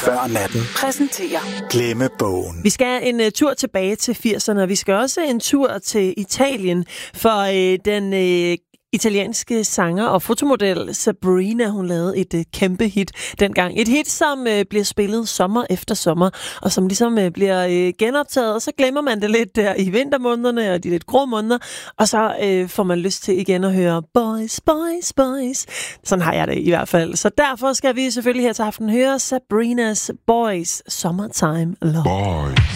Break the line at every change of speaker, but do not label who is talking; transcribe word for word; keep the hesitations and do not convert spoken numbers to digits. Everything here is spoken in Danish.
Før natten.
Præsenterer
Glemmebogen.
Vi skal en uh, tur tilbage til firserne, og vi skal også en tur til Italien, for uh, den uh, italienske sanger og fotomodel Sabrina, hun lavede et uh, kæmpe hit dengang. Et hit, som uh, bliver spillet sommer efter sommer, og som ligesom uh, bliver uh, genoptaget, og så glemmer man det lidt der i vintermånederne og de lidt grå måneder, og så uh, får man lyst til igen at høre Boys, Boys, Boys. Sådan har jeg det i hvert fald. Så derfor skal vi selvfølgelig her til aften høre Sabrinas Boys Summertime Love.
Boy.